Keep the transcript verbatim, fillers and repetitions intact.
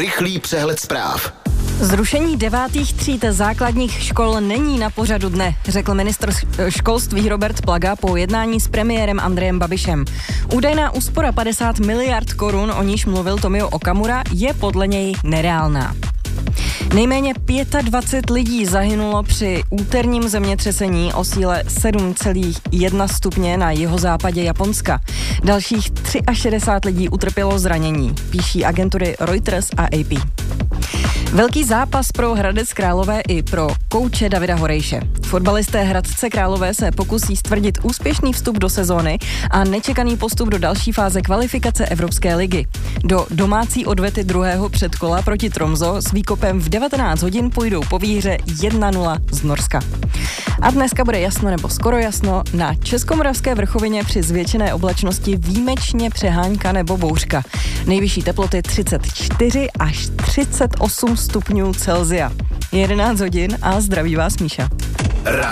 rychlý přehled zpráv. Zrušení devátých tříd základních škol není na pořadu dne, řekl ministr školství Robert Plaga po jednání s premiérem Andrejem Babišem. Údajná úspora padesát miliard korun, o níž mluvil Tomio Okamura, je podle něj nereálná. Nejméně dvacet pět lidí zahynulo při úterním zemětřesení o síle sedm celá jedna stupně na jihozápadě Japonska. Dalších šedesát tři lidí utrpělo zranění, píší agentury Reuters a A P. Velký zápas pro Hradec Králové i pro kouče Davida Horejše. Fotbalisté Hradce Králové se pokusí stvrdit úspěšný vstup do sezóny a nečekaný postup do další fáze kvalifikace Evropské ligy. Do domácí odvety druhého předkola proti Tromso s výkopem v devatenáct hodin půjdou po výhře jedna nula z Norska. A dneska bude jasno nebo skoro jasno, na Českomoravské vrchovině při zvětšené oblačnosti výjimečně přehánka nebo bouřka. Nejvyšší teploty třicet čtyři až třicet osm stupňů Celsia. jedenáct hodin a zdraví vás Míša.